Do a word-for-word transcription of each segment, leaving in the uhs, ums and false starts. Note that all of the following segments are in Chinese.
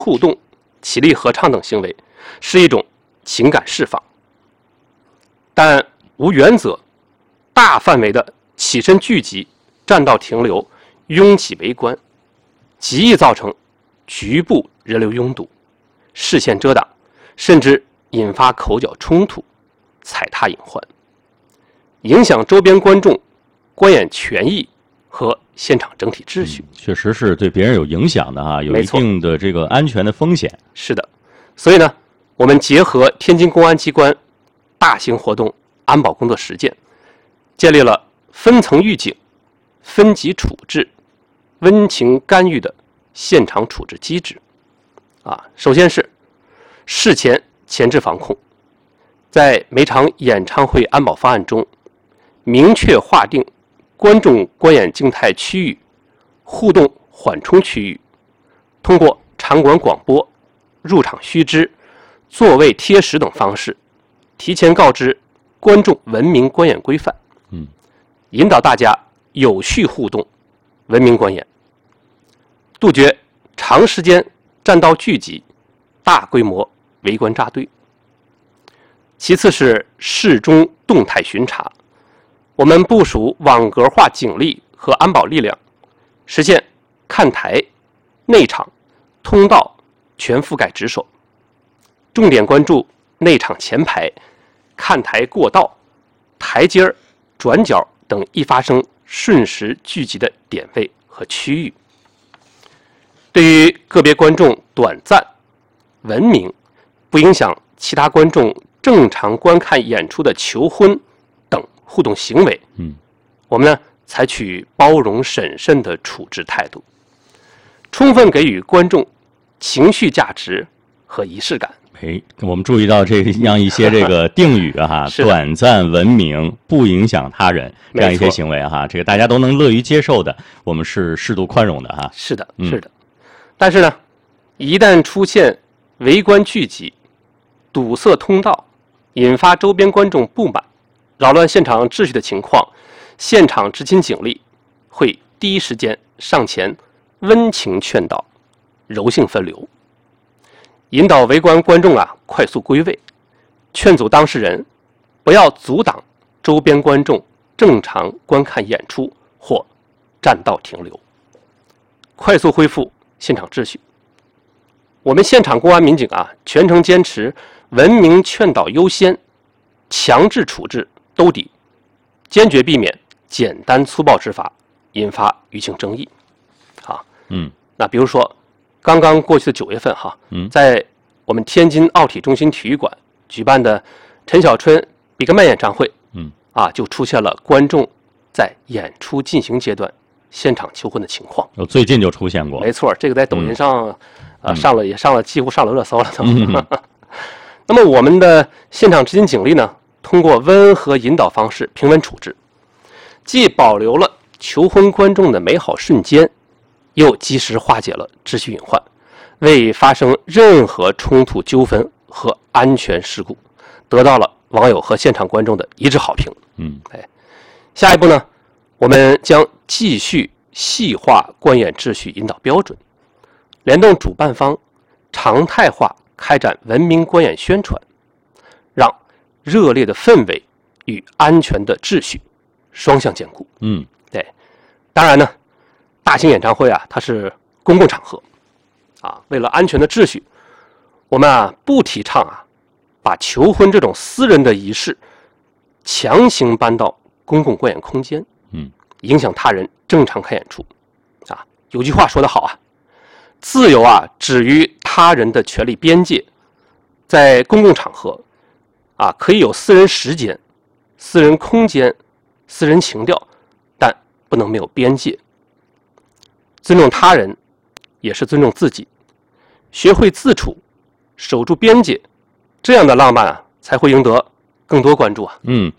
互动、起立合唱等行为，是一种情感释放，但无原则、大范围的起身聚集、站道停留、拥挤围观，极易造成局部人流拥堵、视线遮挡，甚至引发口角冲突、踩踏隐患，影响周边观众观演权益和现场整体秩序。 嗯、确实是对别人有影响的哈，有一定的这个安全的风险。 是的，所以呢，我们结合天津公安机关大型活动安保工作实践，建立了分层预警、分级处置、温情干预的现场处置机制。啊，首先是事前前置防控，在每场演唱会安保方案中，明确划定观众观演静态区域、互动缓冲区域，通过场馆广播、入场须知、座位贴识等方式，提前告知观众文明观演规范， 嗯， 引导大家有序互动、文明观演，杜绝长时间占道聚集、大规模围观扎堆。其次是事中动态巡查，我们部署网格化警力和安保力量，实现看台、内场、通道全覆盖值守，重点关注内场前排、看台过道、台阶儿、转角等易发生瞬时聚集的点位和区域。对于个别观众短暂、文明、不影响其他观众正常观看演出的求婚等互动行为， 嗯， 我们呢采取包容审慎的处置态度，充分给予观众情绪价值和仪式感。 哎，我们注意到这样一些这个定语哈，短暂、文明、不影响他人这样一些行为哈，这个大家都能乐于接受的，我们是适度宽容的哈。 是的，是的。嗯、但是呢，一旦出现围观聚集、堵塞通道、引发周边观众不满、扰乱现场秩序的情况，现场执勤警力会第一时间上前温情劝导、柔性分流，引导围观观众啊快速归位，劝阻当事人不要阻挡周边观众正常观看演出或占道停留，快速恢复现场秩序。我们现场公安民警啊，全程坚持文明劝导优先，强制处置兜底，坚决避免简单粗暴执法引发舆情争议。啊， 嗯， 那比如说刚刚过去的九月份哈， 嗯， 在我们天津奥体中心体育馆举办的陈小春比格曼演唱会， 嗯， 啊，就出现了观众在演出进行阶段现场求婚的情况。 哦，最近就出现过。 没错，这个在抖音上，嗯、呃，上了也上了，几乎上了热搜了都。 嗯、 那么我们的现场执勤警力呢，通过温和引导方式平稳处置，既保留了求婚观众的美好瞬间，又及时化解了秩序隐患，为发生任何冲突纠纷和安全事故得到了网友和现场观众的一致好评。 嗯， 哎，下一步呢，我们将继续细化观演秩序引导标准，联动主办方常态化开展文明观演宣传，让热烈的氛围与安全的秩序双向兼顾。 嗯， 对。当然呢，大型演唱会啊，它是公共场合，啊，为了安全的秩序，我们啊不提倡啊把求婚这种私人的仪式强行搬到公共观演空间， 嗯， 影响他人正常看演出。啊，有句话说得好啊，自由啊止于他人的权利边界，在公共场合啊可以有私人时间、私人空间、私人情调，但不能没有边界。尊重他人也是尊重自己，学会自处，守住边界，这样的浪漫啊才会赢得更多关注啊。 嗯，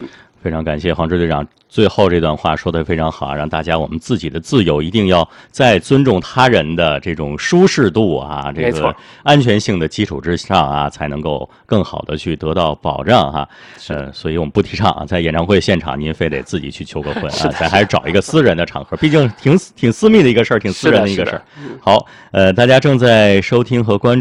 非常感谢黄支队长，最后这段话说得非常好，让大家我们自己的自由一定要在尊重他人的这种舒适度啊，这个安全性的基础之上啊，才能够更好的去得到保障哈、啊。呃，所以我们不提倡啊，在演唱会现场您非得自己去求个婚啊，咱还是找一个私人的场合，毕竟挺挺私密的一个事儿，挺私人的一个事儿。好，呃，大家正在收听和关注